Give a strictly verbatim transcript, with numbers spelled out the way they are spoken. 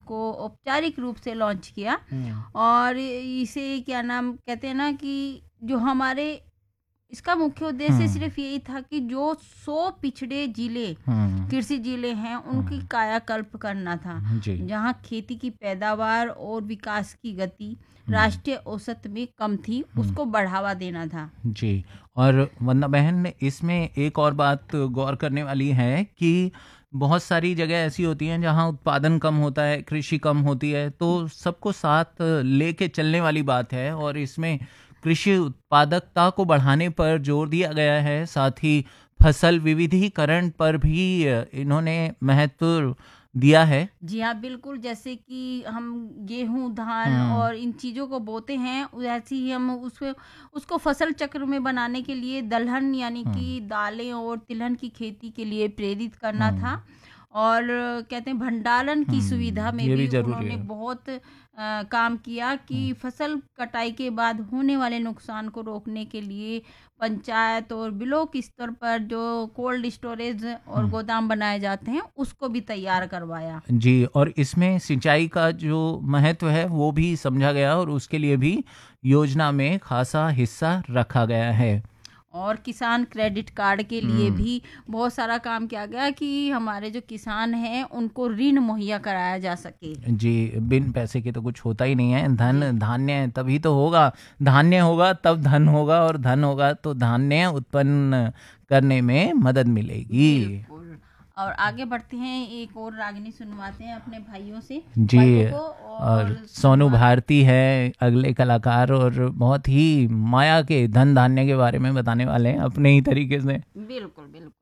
को औपचारिक रूप से लॉन्च किया। और इसे क्या नाम कहते हैं ना कि जो हमारे इसका मुख्य उद्देश्य सिर्फ यही था कि जो सौ पिछड़े जिले कृषि जिले हैं उनकी कायाकल्प करना था, जहां खेती की पैदावार और विकास की गति राष्ट्रीय औसत में कम थी, उसको बढ़ावा देना था जी। और वंदना बहन, इसमें एक और बात गौर करने वाली है कि बहुत सारी जगह ऐसी होती हैं जहां उत्पादन कम होता है, कृषि कम होती है, तो सबको साथ लेके चलने वाली बात है। और इसमें कृषि उत्पादकता को बढ़ाने पर जोर दिया गया है, साथ ही फसल विविधीकरण पर भी इन्होंने महत्व दिया है। जी हाँ, बिल्कुल। जैसे कि हम गेहूं, धान और इन चीज़ों को बोते हैं, वैसे ही हम उसको उसको फसल चक्र में बनाने के लिए दलहन यानी कि दालें और तिलहन की खेती के लिए प्रेरित करना था। और कहते हैं भंडारण की सुविधा में भी, भी उन्होंने बहुत आ, काम किया कि फसल कटाई के बाद होने वाले नुकसान को रोकने के लिए पंचायत और ब्लॉक स्तर पर जो कोल्ड स्टोरेज और गोदाम बनाए जाते हैं उसको भी तैयार करवाया। जी, और इसमें सिंचाई का जो महत्व है वो भी समझा गया और उसके लिए भी योजना में खासा हिस्सा रखा गया है। और किसान क्रेडिट कार्ड के लिए भी बहुत सारा काम किया गया कि हमारे जो किसान हैं उनको ऋण मुहैया कराया जा सके। जी, बिन पैसे के तो कुछ होता ही नहीं है। धन धान्य तभी तो होगा, धान्य होगा तब धन होगा, और धन होगा तो धान्य उत्पन्न करने में मदद मिलेगी। और आगे बढ़ते हैं, एक और रागनी सुनवाते हैं अपने भाइयों से जी। और, और सोनू भारती है अगले कलाकार, और बहुत ही माया के धन धान्य के बारे में बताने वाले हैं अपने ही तरीके से। बिल्कुल बिल्कुल।